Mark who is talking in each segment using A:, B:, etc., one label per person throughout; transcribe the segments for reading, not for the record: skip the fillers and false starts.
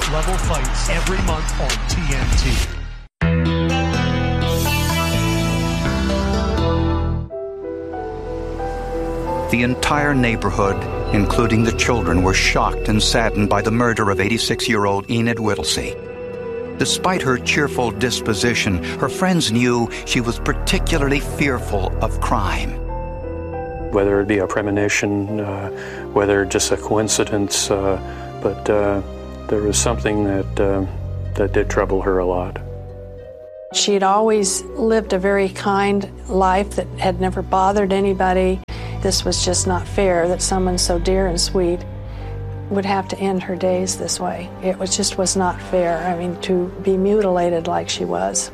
A: next-level fights every month on TNT.
B: The entire neighborhood, including the children, were shocked and saddened by the murder of 86-year-old Enid Whittlesey. Despite her cheerful disposition, her friends knew she was particularly fearful of crime.
C: Whether it be a premonition, whether just a coincidence, but there was something that did trouble her a lot.
D: She had always lived a very kind life that had never bothered anybody. This was just not fair that someone so dear and sweet would have to end her days this way. It was not fair. I mean, to be mutilated like she was.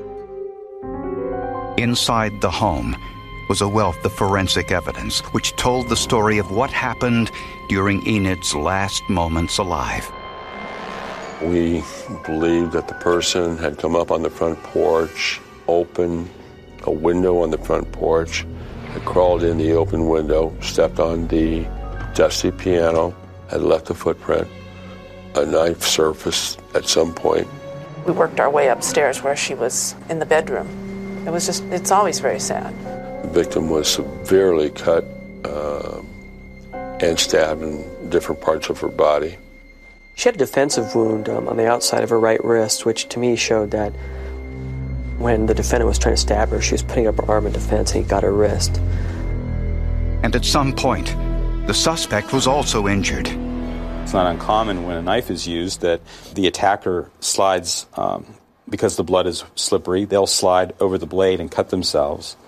B: Inside the home was a wealth of forensic evidence which told the story of what happened during Enid's last moments alive.
E: We believe that the person had come up on the front porch, opened a window on the front porch, had crawled in the open window, stepped on the dusty piano, had left a footprint. A knife surfaced at some point.
F: We worked our way upstairs where she was in the bedroom. It's always very sad.
E: The victim was severely cut and stabbed in different parts of her body.
G: She had a defensive wound on the outside of her right wrist, which to me showed that when the defendant was trying to stab her, she was putting up her arm in defense and he got her wrist.
B: And at some point, the suspect was also injured.
H: It's not uncommon when a knife is used that the attacker slides, because the blood is slippery, they'll slide over the blade and cut themselves.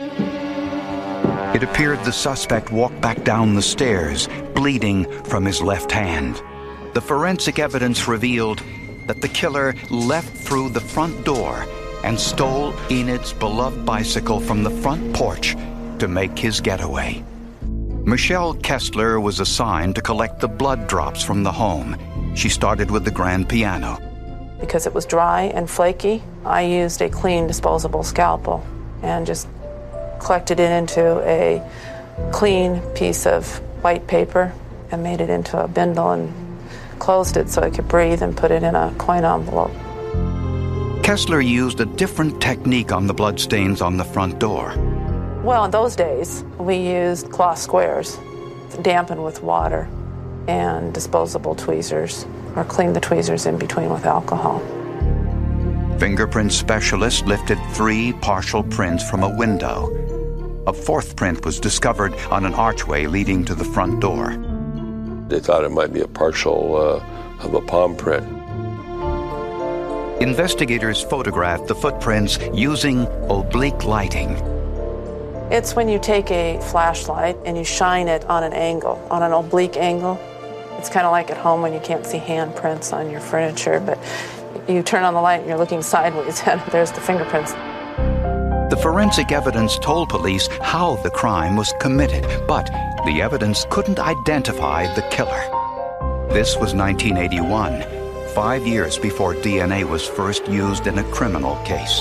B: It appeared the suspect walked back down the stairs, bleeding from his left hand. The forensic evidence revealed that the killer left through the front door and stole Enid's beloved bicycle from the front porch to make his getaway. Michelle Kessler was assigned to collect the blood drops from the home. She started with the grand piano.
F: Because it was dry and flaky, I used a clean disposable scalpel and just collected it into a clean piece of white paper and made it into a bindle and closed it so I could breathe and put it in a coin envelope.
B: Kessler used a different technique on the bloodstains on the front door.
F: Well, in those days, we used cloth squares, dampened with water, and disposable tweezers, or cleaned the tweezers in between with alcohol.
B: Fingerprint specialists lifted 3 partial prints from a window. A 4th print was discovered on an archway leading to the front door.
E: They thought it might be a partial of a palm print.
B: Investigators photographed the footprints using oblique lighting.
F: It's when you take a flashlight and you shine it on an angle, on an oblique angle. It's kind of like at home when you can't see handprints on your furniture, but you turn on the light and you're looking sideways and there's the fingerprints.
B: The forensic evidence told police how the crime was committed, but the evidence couldn't identify the killer. This was 1981, 5 years before DNA was first used in a criminal case.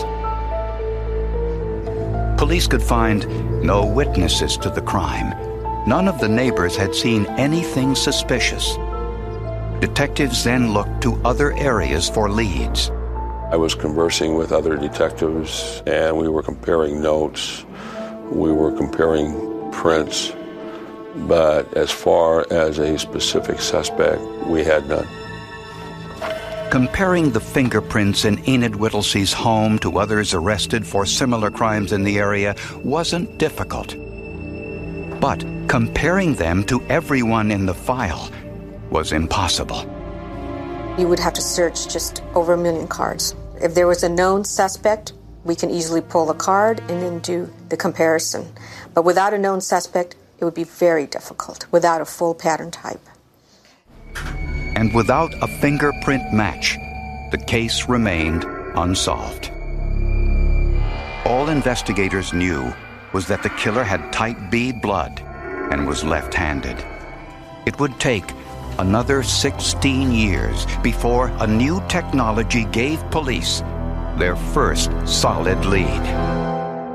B: Police could find no witnesses to the crime. None of the neighbors had seen anything suspicious. Detectives then looked to other areas for leads.
E: I was conversing with other detectives, and we were comparing notes. We were comparing prints. But as far as a specific suspect, we had none.
B: Comparing the fingerprints in Enid Whittlesey's home to others arrested for similar crimes in the area wasn't difficult. But comparing them to everyone in the file was impossible.
I: You would have to search just over 1 million cards. If there was a known suspect, we can easily pull the card and then do the comparison. But without a known suspect, it would be very difficult, without a full pattern type.
B: And without a fingerprint match, the case remained unsolved. All investigators knew was that the killer had type B blood and was left-handed. It would take another 16 years before a new technology gave police their first solid lead.